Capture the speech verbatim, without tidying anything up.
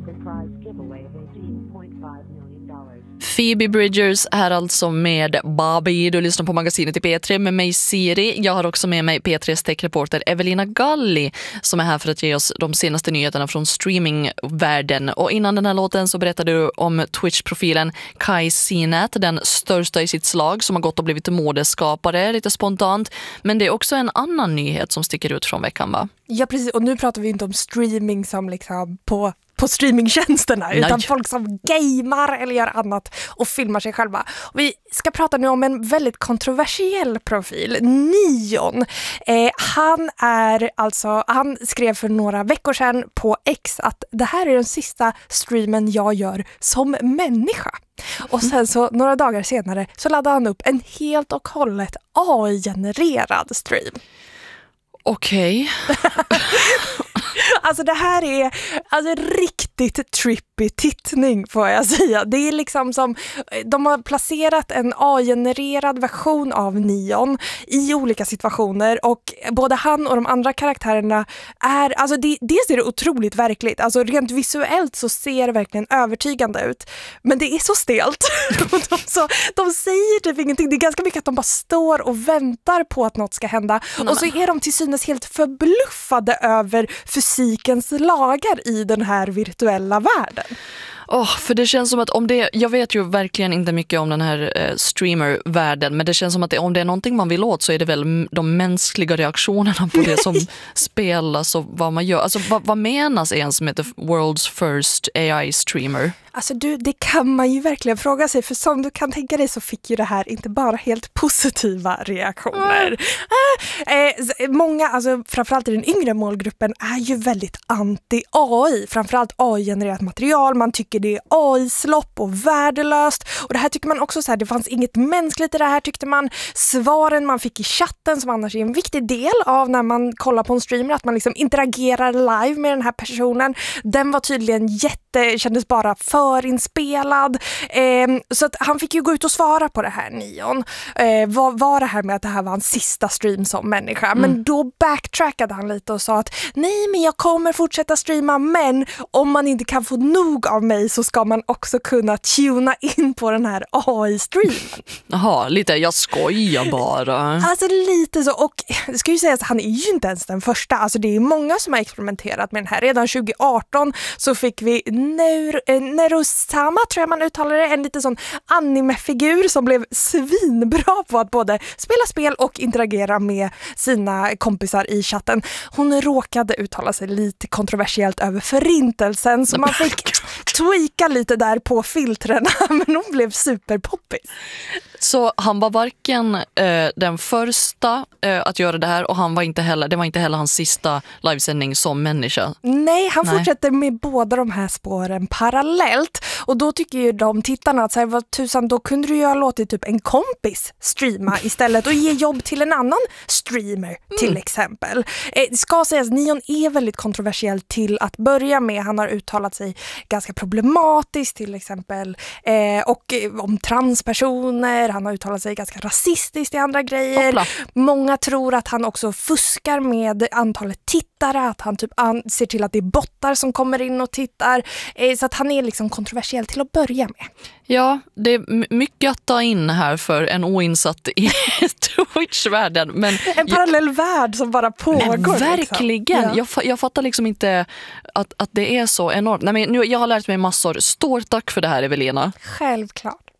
Phoebe Bridgers är alltså med Barbie. Du lyssnar på magasinet i P tre med mig Siri. Jag har också med mig P tre:s techreporter Evelina Galli som är här för att ge oss de senaste nyheterna från streamingvärlden. Och innan den här låten så berättade du om Twitch-profilen Kai Cenat, den största i sitt slag som har gått och blivit modeskapare lite spontant. Men det är också en annan nyhet som sticker ut från veckan, va? Ja, precis. Och nu pratar vi inte om streaming som liksom på på streamingtjänsterna, Nej. utan folk som gamer eller gör annat och filmar sig själva. Och vi ska prata nu om en väldigt kontroversiell profil, Neon. Eh, han är alltså, han skrev för några veckor sedan på X att det här är den sista streamen jag gör som människa. Och sen så några dagar senare så laddade han upp en helt och hållet A I-genererad stream. Okej. Okay. Alltså det här är alltså riktigt trippy tittning får jag säga. Det är liksom som de har placerat en A I-genererad version av Neon i olika situationer och både han och de andra karaktärerna är, alltså det, dels är det otroligt verkligt. Alltså rent visuellt så ser det verkligen övertygande ut. Men det är så stelt. de, så, de säger typ ingenting. Det är ganska mycket att de bara står och väntar på att något ska hända. Mm. Och så är de till synes helt förbluffade över fysikens lagar i den här virtuella världen. Oh, för det känns som att om det, jag vet ju verkligen inte mycket om den här eh, streamervärlden, men det känns som att det, om det är någonting man vill åt så är det väl de mänskliga reaktionerna på det som spelas och vad man gör. Alltså vad, vad menas ens med the world's first A I-streamer? Alltså du, det kan man ju verkligen fråga sig, för som du kan tänka dig så fick ju det här inte bara helt positiva reaktioner. Mm. Eh, eh, många, alltså framförallt i den yngre målgruppen, är ju väldigt anti-A I. Framförallt A I-genererat material, man tycker det är A I-slopp och värdelöst. Och det här tycker man också så här, det fanns inget mänskligt i det här tyckte man. Svaren man fick i chatten, som annars är en viktig del av när man kollar på en streamer, att man liksom interagerar live med den här personen. Den var tydligen jätte, kändes bara för förinspelad. Eh, så att han fick ju gå ut och svara på det här, Neon. Eh, vad var det här med att det här var hans sista stream som människa? Mm. Men då backtrackade han lite och sa att nej, men jag kommer fortsätta streama, men om man inte kan få nog av mig så ska man också kunna tuna in på den här A I-streamen. Jaha, lite, jag skojar bara. Alltså lite så, och det ska ju säga att han är ju inte ens den första. Alltså det är många som har experimenterat med den här. Redan tjugo arton så fick vi Neur, eh, Nerosama, tror jag man uttalar det, en liten sån anime-figur som blev svinbra på att både spela spel och interagera med sina kompisar i chatten. Hon råkade uttala sig lite kontroversiellt över förintelsen, så man fick tweaka lite där på filtrerna, men hon blev superpoppis. Så han var varken eh, den första eh, att göra det här, och han var inte heller, det var inte heller hans sista livesändning som människa. Nej, han Nej. fortsätter med båda de här spåren parallellt. Och då tycker ju de tittarna att så här, vad tusan, då kunde du ju ha låtit typ en kompis streama istället och ge jobb till en annan streamer till mm. exempel. Eh, det ska sägas, Neon är väldigt kontroversiell till att börja med. Han har uttalat sig ganska problematiskt till exempel eh, och eh, om transpersoner. Han har uttalat sig ganska rasistiskt i andra grejer. Hoppla. Många tror att han också fuskar med antalet tittare, att han typ an- ser till att det är bottar som kommer in och tittar. Eh, så att han är liksom kontroversiell till att börja med. Ja, det är mycket att ta in här för en oinsatt i Twitch-världen. Men en parallell jag, värld som bara pågår. Men verkligen. Liksom. Ja. Jag, jag fattar liksom inte att, att det är så enormt. Nej, men nu, jag har lärt mig massor. Stort tack för det här, Evelina. Självklart.